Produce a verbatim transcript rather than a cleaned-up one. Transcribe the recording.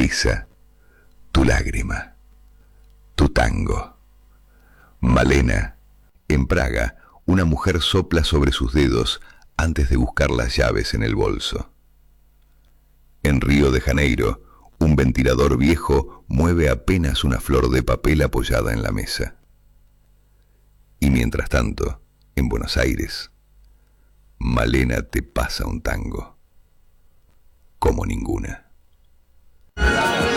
risa, tu lágrima, tu tango. Malena, en Praga, una mujer sopla sobre sus dedos antes de buscar las llaves en el bolso. En Río de Janeiro, un ventilador viejo mueve apenas una flor de papel apoyada en la mesa. Y mientras tanto, en Buenos Aires, Malena te pasa un tango como ninguna.